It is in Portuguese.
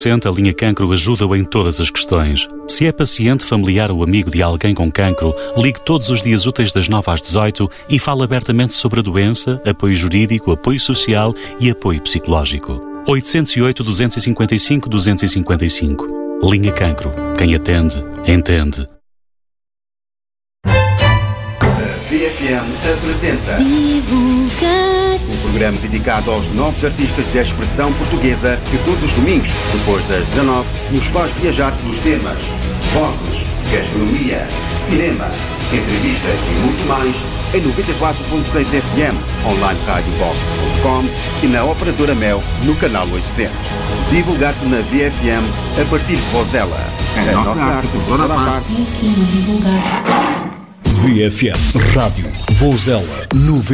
A linha Cancro ajuda-o em todas as questões. Se é paciente, familiar ou amigo de alguém com cancro, ligue todos os dias úteis das 9 às 18 e fale abertamente sobre a doença, apoio jurídico, apoio social e apoio psicológico. 808-255-255. Linha Cancro. Quem atende, entende. VFM apresenta Divulgar. um programa dedicado aos novos artistas da expressão portuguesa que todos os domingos, depois das 19, nos faz viajar pelos temas vozes, gastronomia, cinema, entrevistas e muito mais em 94.6 FM, online radiobox.com e na Operadora Mel no canal 800. Divulgar-te na VFM a partir de Vozela. A nossa arte por toda a parte. Aqui no Divulgar. VFM Rádio Vozela 90.